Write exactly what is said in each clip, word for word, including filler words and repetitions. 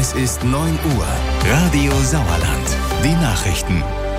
Es ist neun Uhr. Radio Sauerland. Die Nachrichten.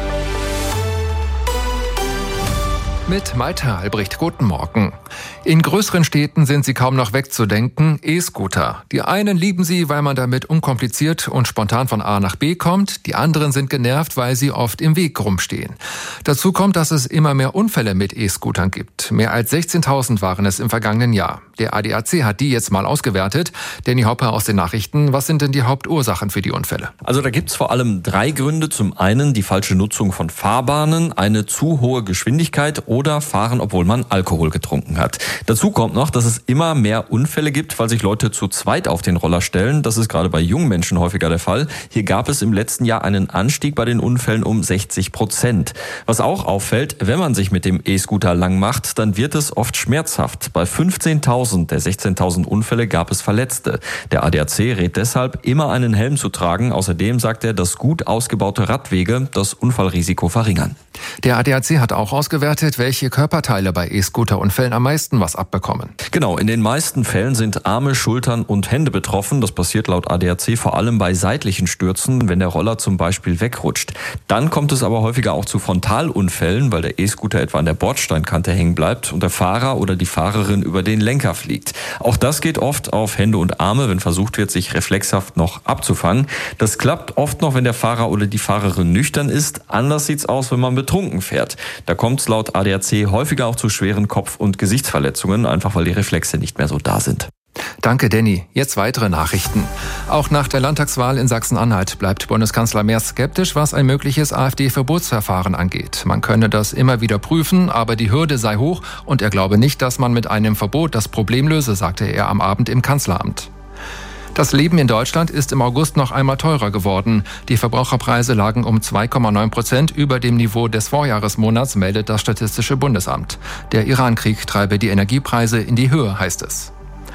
Mit Malte Albrecht, guten Morgen. In größeren Städten sind sie kaum noch wegzudenken, E-Scooter. Die einen lieben sie, weil man damit unkompliziert und spontan von A nach B kommt. Die anderen sind genervt, weil sie oft im Weg rumstehen. Dazu kommt, dass es immer mehr Unfälle mit E-Scootern gibt. Mehr als sechzehntausend waren es im vergangenen Jahr. Der A D A C hat die jetzt mal ausgewertet. Danny Hopper aus den Nachrichten. Was sind denn die Hauptursachen für die Unfälle? Also da gibt's vor allem drei Gründe. Zum einen die falsche Nutzung von Fahrbahnen, eine zu hohe Geschwindigkeit oder Fahren, obwohl man Alkohol getrunken hat. Dazu kommt noch, dass es immer mehr Unfälle gibt, weil sich Leute zu zweit auf den Roller stellen. Das ist gerade bei jungen Menschen häufiger der Fall. Hier gab es im letzten Jahr einen Anstieg bei den Unfällen um sechzig Prozent. Was auch auffällt, wenn man sich mit dem E-Scooter lang macht, dann wird es oft schmerzhaft. Bei fünfzehntausend der sechzehntausend Unfälle gab es Verletzte. Der A D A C rät deshalb, immer einen Helm zu tragen. Außerdem sagt er, dass gut ausgebaute Radwege das Unfallrisiko verringern. Der A D A C hat auch ausgewertet, welche Körperteile bei E-Scooter-Unfällen am meisten was abbekommen. Genau, in den meisten Fällen sind Arme, Schultern und Hände betroffen. Das passiert laut A D A C vor allem bei seitlichen Stürzen, wenn der Roller zum Beispiel wegrutscht. Dann kommt es aber häufiger auch zu Frontalunfällen, weil der E-Scooter etwa an der Bordsteinkante hängen bleibt und der Fahrer oder die Fahrerin über den Lenker fliegt. Auch das geht oft auf Hände und Arme, wenn versucht wird, sich reflexhaft noch abzufangen. Das klappt oft noch, wenn der Fahrer oder die Fahrerin nüchtern ist. Anders sieht's aus, wenn man betrunken fährt. Da kommt es laut A D A C häufiger auch zu schweren Kopf- und Gesichtsverletzungen, einfach weil die Reflexe nicht mehr so da sind. Danke, Danny. Jetzt weitere Nachrichten. Auch nach der Landtagswahl in Sachsen-Anhalt bleibt Bundeskanzler Merz skeptisch, was ein mögliches AfD-Verbotsverfahren angeht. Man könne das immer wieder prüfen, aber die Hürde sei hoch und er glaube nicht, dass man mit einem Verbot das Problem löse, sagte er am Abend im Kanzleramt. Das Leben in Deutschland ist im August noch einmal teurer geworden. Die Verbraucherpreise lagen um zwei Komma neun Prozent über dem Niveau des Vorjahresmonats, meldet das Statistische Bundesamt. Der Iran-Krieg treibe die Energiepreise in die Höhe, heißt es.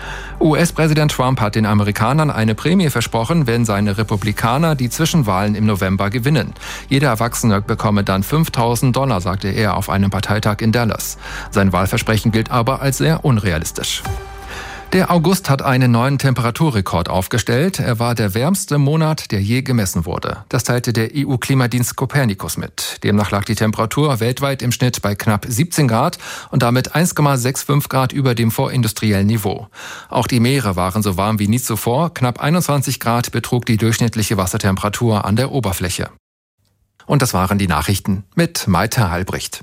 U S-Präsident Trump hat den Amerikanern eine Prämie versprochen, wenn seine Republikaner die Zwischenwahlen im November gewinnen. Jeder Erwachsene bekomme dann fünftausend Dollar, sagte er auf einem Parteitag in Dallas. Sein Wahlversprechen gilt aber als sehr unrealistisch. Der August hat einen neuen Temperaturrekord aufgestellt. Er war der wärmste Monat, der je gemessen wurde. Das teilte der E U-Klimadienst Copernicus mit. Demnach lag die Temperatur weltweit im Schnitt bei knapp siebzehn Grad und damit eins Komma fünfundsechzig Grad über dem vorindustriellen Niveau. Auch die Meere waren so warm wie nie zuvor. Knapp einundzwanzig Grad betrug die durchschnittliche Wassertemperatur an der Oberfläche. Und das waren die Nachrichten mit Malte Albrecht.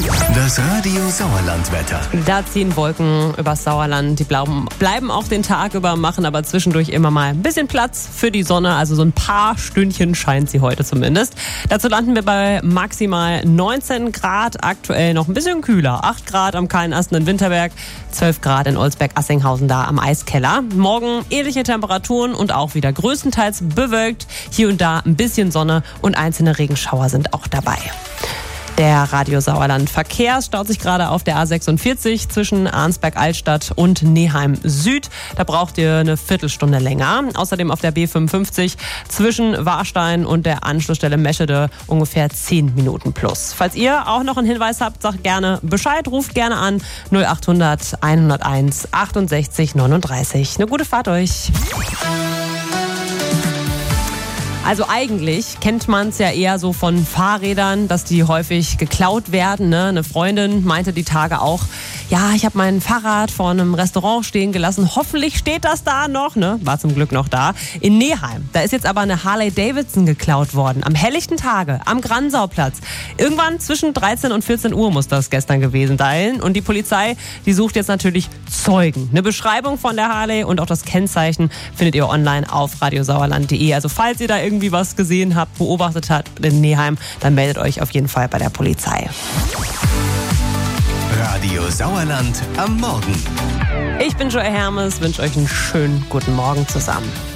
Das Radio Sauerland-Wetter. Da ziehen Wolken übers Sauerland. Die bleiben, bleiben auch den Tag über, machen aber zwischendurch immer mal ein bisschen Platz für die Sonne. Also so ein paar Stündchen scheint sie heute zumindest. Dazu landen wir bei maximal neunzehn Grad. Aktuell noch ein bisschen kühler. acht Grad am Kahlenasten in Winterberg, zwölf Grad in Olsberg-Assinghausen da am Eiskeller. Morgen ähnliche Temperaturen und auch wieder größtenteils bewölkt. Hier und da ein bisschen Sonne und einzelne Regenschauer sind auch dabei. Der Radio Sauerland Verkehr staut sich gerade auf der A sechsundvierzig zwischen Arnsberg-Altstadt und Neheim Süd. Da braucht ihr eine Viertelstunde länger. Außerdem auf der B fünfundfünfzig zwischen Warstein und der Anschlussstelle Meschede ungefähr zehn Minuten plus. Falls ihr auch noch einen Hinweis habt, sagt gerne Bescheid, ruft gerne an null achthundert hunderteins achtundsechzig neununddreißig. Eine gute Fahrt euch. Also eigentlich kennt man es ja eher so von Fahrrädern, dass die häufig geklaut werden. Ne? Eine Freundin meinte die Tage auch, ja, ich habe mein Fahrrad vor einem Restaurant stehen gelassen. Hoffentlich steht das da noch. Ne? War zum Glück noch da. In Neheim, da ist jetzt aber eine Harley Davidson geklaut worden. Am helllichten Tage, am Gransauplatz. Irgendwann zwischen dreizehn und vierzehn Uhr muss das gestern gewesen sein. Und die Polizei, die sucht jetzt natürlich Zeugen. Eine Beschreibung von der Harley und auch das Kennzeichen findet ihr online auf radiosauerland punkt de. Also falls ihr da irgendwie was gesehen habt, beobachtet habt in Neheim, dann meldet euch auf jeden Fall bei der Polizei. Radio Sauerland am Morgen. Ich bin Joy Hermes, wünsche euch einen schönen guten Morgen zusammen.